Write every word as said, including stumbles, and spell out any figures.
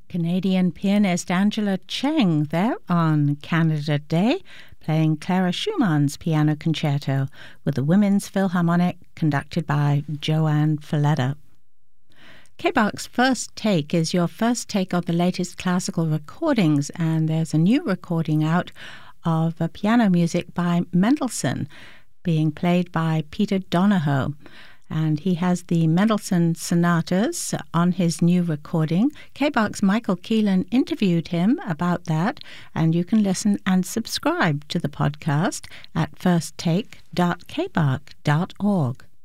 Canadian pianist Angela Cheng there on Canada Day, playing Clara Schumann's piano concerto with the Women's Philharmonic, conducted by Joanne Falletta. K B A C's First Take is your first take on the latest classical recordings, and there's a new recording out of a piano music by Mendelssohn being played by Peter Donahoe. And he has the Mendelssohn sonatas on his new recording. K B A C's Michael Keelan interviewed him about that, and you can listen and subscribe to the podcast at first take dot k b a c dot org.